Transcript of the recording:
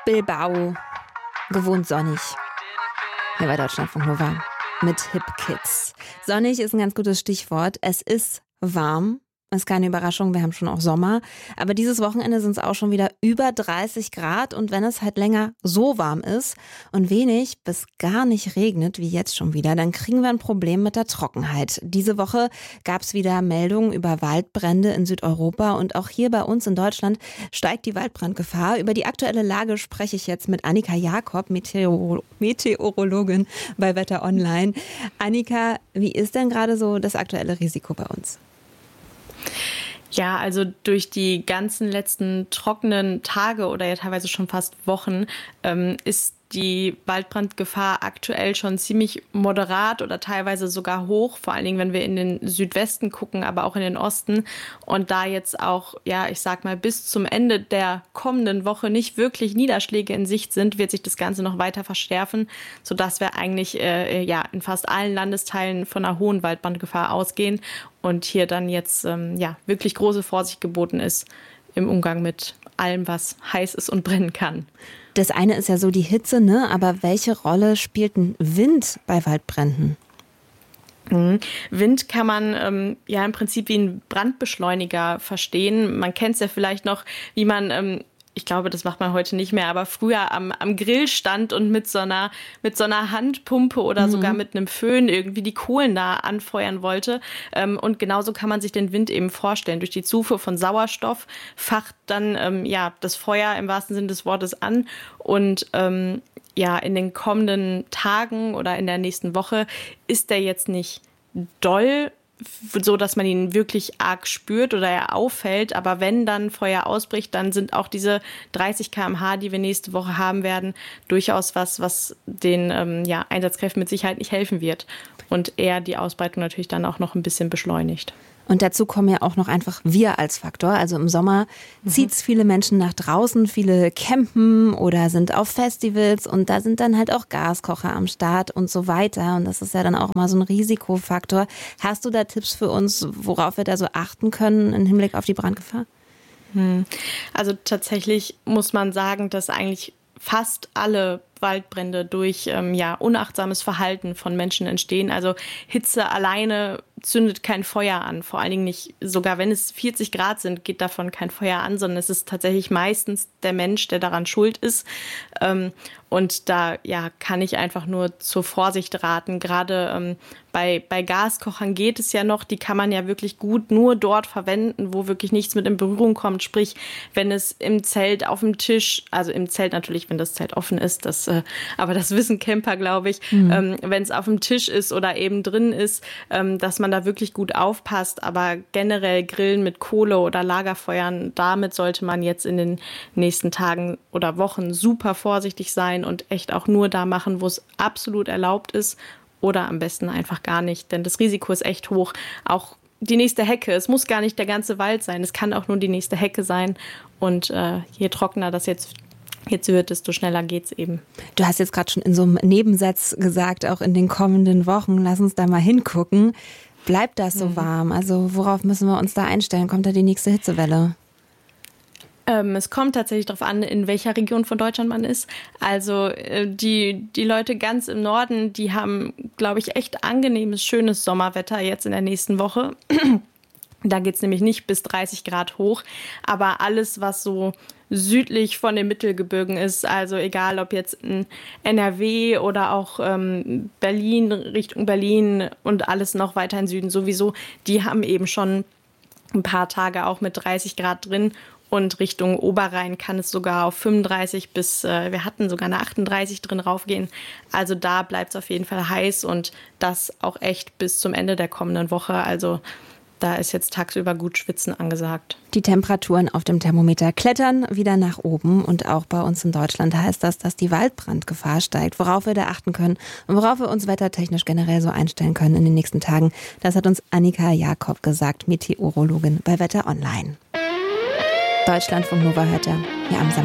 Bilbao. Gewohnt sonnig. Hier bei Deutschlandfunk Nova mit Hip Kids. Sonnig ist ein ganz gutes Stichwort. Es ist warm. Ist keine Überraschung, wir haben schon auch Sommer. Aber dieses Wochenende sind es auch schon wieder über 30 Grad. Und wenn es halt länger so warm ist und wenig bis gar nicht regnet, wie jetzt schon wieder, dann kriegen wir ein Problem mit der Trockenheit. Diese Woche gab es wieder Meldungen über Waldbrände in Südeuropa. Und auch hier bei uns in Deutschland steigt die Waldbrandgefahr. Über die aktuelle Lage spreche ich jetzt mit Annika Jakob, Meteorologin bei Wetter Online. Annika, wie ist denn gerade so das aktuelle Risiko bei uns? Ja, also durch die ganzen letzten trockenen Tage oder ja teilweise schon fast Wochen ist die Waldbrandgefahr aktuell schon ziemlich moderat oder teilweise sogar hoch, vor allen Dingen, wenn wir in den Südwesten gucken, aber auch in den Osten. Und da jetzt auch, ja, ich sag mal, bis zum Ende der kommenden Woche nicht wirklich Niederschläge in Sicht sind, wird sich das Ganze noch weiter verschärfen, sodass wir eigentlich in fast allen Landesteilen von einer hohen Waldbrandgefahr ausgehen und hier dann jetzt wirklich große Vorsicht geboten ist im Umgang mit allem, was heiß ist und brennen kann. Das eine ist ja so die Hitze, ne? Aber welche Rolle spielt ein Wind bei Waldbränden? Wind kann man im Prinzip wie ein Brandbeschleuniger verstehen. Man kennt es ja vielleicht noch, wie man ich glaube, das macht man heute nicht mehr, aber früher am Grill stand und mit so einer Handpumpe oder sogar mit einem Föhn irgendwie die Kohlen da anfeuern wollte. Und genauso kann man sich den Wind eben vorstellen. Durch die Zufuhr von Sauerstoff facht dann das Feuer im wahrsten Sinne des Wortes an. Und in den kommenden Tagen oder in der nächsten Woche ist der jetzt nicht doll, so dass man ihn wirklich arg spürt oder er auffällt. Aber wenn dann Feuer ausbricht, dann sind auch diese 30 km/h, die wir nächste Woche haben werden, durchaus was den Einsatzkräften mit Sicherheit nicht helfen wird. Und eher die Ausbreitung natürlich dann auch noch ein bisschen beschleunigt. Und dazu kommen ja auch noch einfach wir als Faktor. Also im Sommer zieht es viele Menschen nach draußen, viele campen oder sind auf Festivals und da sind dann halt auch Gaskocher am Start und so weiter. Und das ist ja dann auch immer so ein Risikofaktor. Hast du da Tipps für uns, worauf wir da so achten können im Hinblick auf die Brandgefahr? Also tatsächlich muss man sagen, dass eigentlich fast alle Waldbrände durch unachtsames Verhalten von Menschen entstehen. Also Hitze alleine zündet kein Feuer an. Vor allen Dingen nicht, sogar wenn es 40 Grad sind, geht davon kein Feuer an, sondern es ist tatsächlich meistens der Mensch, der daran schuld ist. Und da kann ich einfach nur zur Vorsicht raten. Gerade bei Gaskochern geht es ja noch, die kann man ja wirklich gut nur dort verwenden, wo wirklich nichts mit in Berührung kommt. Sprich, wenn es im Zelt auf dem Tisch, also im Zelt natürlich, wenn das Zelt offen ist, aber das wissen Camper, glaube ich, wenn es auf dem Tisch ist oder eben drin ist, dass man da wirklich gut aufpasst. Aber generell Grillen mit Kohle oder Lagerfeuern, damit sollte man jetzt in den nächsten Tagen oder Wochen super vorsichtig sein und echt auch nur da machen, wo es absolut erlaubt ist oder am besten einfach gar nicht. Denn das Risiko ist echt hoch. Auch die nächste Hecke, es muss gar nicht der ganze Wald sein, es kann auch nur die nächste Hecke sein. Und je trockener das jetzt wird, desto schneller geht's eben. Du hast jetzt gerade schon in so einem Nebensatz gesagt, auch in den kommenden Wochen, lass uns da mal hingucken. Bleibt das so warm? Also worauf müssen wir uns da einstellen? Kommt da die nächste Hitzewelle? Es kommt tatsächlich darauf an, in welcher Region von Deutschland man ist. Also die Leute ganz im Norden, die haben, glaube ich, echt angenehmes, schönes Sommerwetter jetzt in der nächsten Woche. Da geht's nämlich nicht bis 30 Grad hoch. Aber alles, was so südlich von den Mittelgebirgen ist, also egal ob jetzt in NRW oder auch Berlin, Richtung Berlin und alles noch weiter in Süden sowieso, die haben eben schon ein paar Tage auch mit 30 Grad drin. Und Richtung Oberrhein kann es sogar auf 35 bis, wir hatten sogar eine 38 drin raufgehen. Also da bleibt es auf jeden Fall heiß und das auch echt bis zum Ende der kommenden Woche. Also da ist jetzt tagsüber gut Schwitzen angesagt. Die Temperaturen auf dem Thermometer klettern wieder nach oben und auch bei uns in Deutschland heißt das, dass die Waldbrandgefahr steigt. Worauf wir da achten können und worauf wir uns wettertechnisch generell so einstellen können in den nächsten Tagen, das hat uns Annika Jakob gesagt, Meteorologin bei Wetter Online. Deutschlandfunk Nova hört er hier am Samstag.